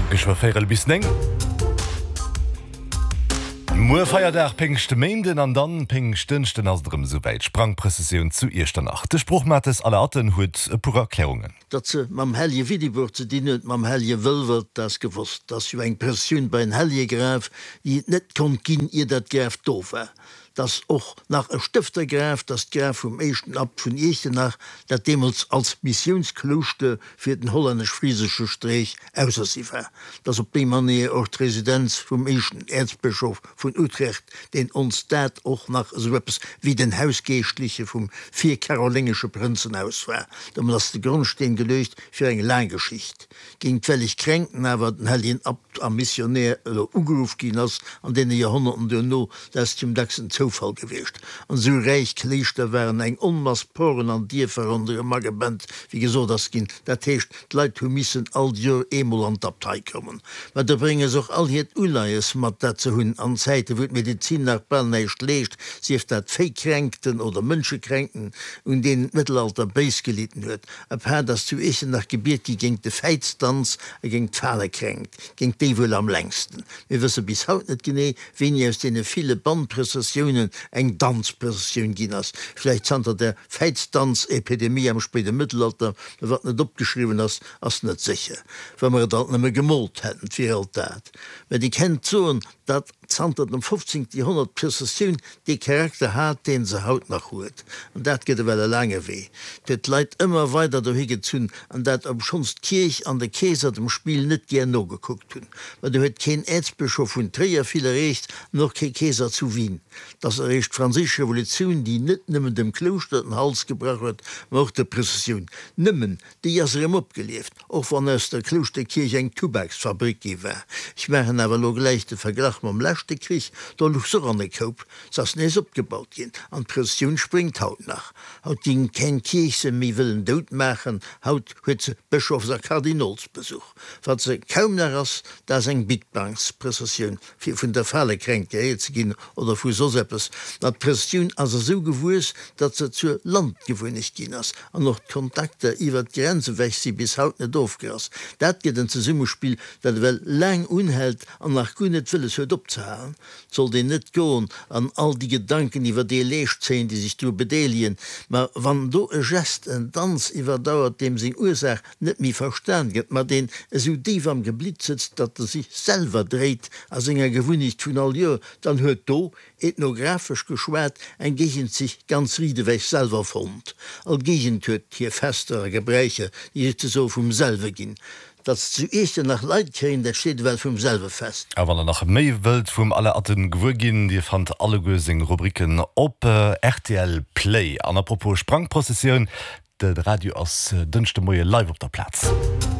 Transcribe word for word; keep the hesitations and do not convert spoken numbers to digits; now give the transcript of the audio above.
Geschwaféel bis neng. Moer feiert pengchte Meden an dann pengstënchten ass dëm soweit Sprangprecisioun zu Ierter Nacht. De Spruch mat es alle Arten huet e pur Erklärungen. Dat ze mam Helje Widiwur ze dienen mam Helje wëwer das gewusst, dats jo eng Perioun bei en Helje Graf die net kon ginn ihr dat Graf doof. Das och nach e Stifter Graf das Graf vum Echten ab vun Echte nach, dat demmels als Missionskluchte fir den holländisch-friesische Streich aussiw. Das op de manier och Residenz vum Echten Erzbischof vun Utrecht, den ons dat och nach soppes wie den Hausgeestliche vum vier karolingische Prinzenhaus war, dem das de Grundsteen gelecht fir eng Langgeschicht. Ging quellig kränken awer den Helien ab am Missionär oder ugeruf Ginas an den Jahrhunderten der no das zum Dachsen Zufall gewicht. An so reich klechte waren eng onmas Poren an Dir verandere Magebent, wie geso das gin, dat techt Leiit hu missen all Jor emul an d'Abtei kommen. Ma der bringe soch all het Uleies mat dat ze hunn an Zeite wot Medizin nach Bern neicht lecht, sief dat Fekränkten oder Mënsche kränken und den Mittelalter Beis gelitten huet. Ab her das zu Echen nach Gebiet gi ging de Feitstanz er ging Tale kränkt, ging de wohl am längsten. Wir wisse bis haut net gené, wen je aus dene viele Bandprozessionen eng Danzprozession ginnners. Vielleicht zanter der Feitstanzepidemie am späte Mittelalter, wat net opgeschrieben ass ass net sicher. Wenn wir dat nemme gemolt hätten fir dat. Wenn die kennt zoen, dat zanter dem fünfzehnten Jahrhundert Prozession die Charakter hat, den se haut nach huet. Und dat geht well lange weh. Dat leit immer weiter do higezun, an dat ob schonst Kirch an der Käser dem Spiel net ger no geguckt hun. Weil du huet kein Erzbischof hun Trier viele Recht noch ke Käser zu Wien. Das errecht Franzische Revolution, die net nimmen dem Kloster den Hals gebracht huet, mocht der Prozession. Nimmen, die as rem opgelieft, auch wann es der Klosterkirch eng Tubaksfabrik war. Ich machen aber lo gleich de Verglach mam Lächte Krich, da luch so an Koop, sas nees opgebaut gin. An Prozession springt haut nach. Haut die kein Kirchse mi willen dot machen, haut huet ze Bischofs a Kardinalsbesuch. Wat se kaum nach ass, das eng Bitbanksprozession fir vun der Falle kränke ze gin oder fu so seppes. Dat Prozession as er so gewus, dat se zur Land gewöhnlich gin ass, an noch Kontakte iwwer d Grenze wäch sie bis haut net doofgers. Dat geht den ze Summespiel, dat well lang unhält an nach Gun net willes huet opzehalen. Zoll den net goen an all die Gedanken iwwer de lecht zehn, die sich du bedelien, ma wann do e Gest en Tanz iwwer dauert dem se Ursach net mi verstan get, ma den es u dief am Gebliet sitzt, dat er sich selber dreht as enger gewunnig tun all jo, dann huet do ethnografisch geschwert en Gegent sich ganz riedeweg selber fand. Al Gegent huet hier festere Gebräche, die so vum selve gin. Dat zu Echte nach Leiitkrien, der steht well vum selve fest. A wann er nach méi wëlt vum alle Atten gewurgin, Dir fand alle Gösing Rubriken op äh, R T L Play. An apropos Sprangprozessioun, de Radio ass äh, dënchte moie live op der Platz.